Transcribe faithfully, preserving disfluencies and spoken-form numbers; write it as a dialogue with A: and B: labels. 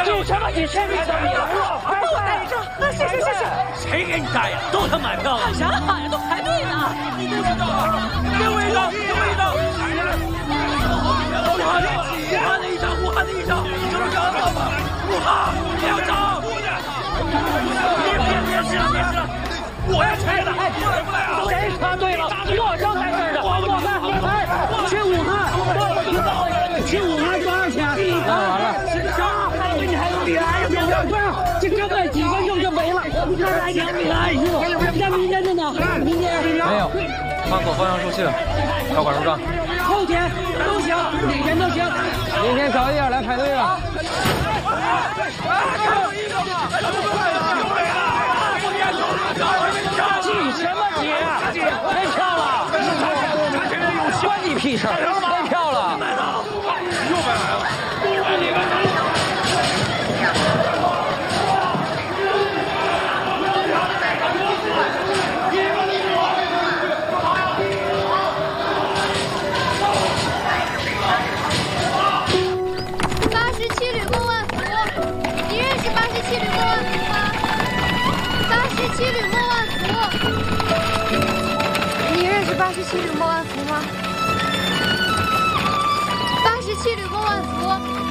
A: 急什么急？谁没等你了？帮我带一张啊！是是是是。谁给你带呀？都他买票了。干啥呀？都排队呢。给我一张，给我一张。武汉的，武汉的一张，武汉的一张，这不找到吗？武汉两张。别别别吃了，别吃了。我要拆了。谁插队了？我正在这儿呢。我们我们去武汉。去武汉多少钱？完了。啥？你还有米来？有有有。这根本几分钟就没了。你看来两米来，那明天的呢？明天
B: 没有，mang口方向出去了，条款入账。
A: 后天都行，哪天都行。
B: 明天早一点来排队啊！
A: 急什么急？没票了！关你屁事！没票了！又买来了！
C: 八十七旅孟万福，你认识八十七旅孟万福吗？八十七旅孟万福，你认识八十七旅孟万福吗？八十七旅孟万福。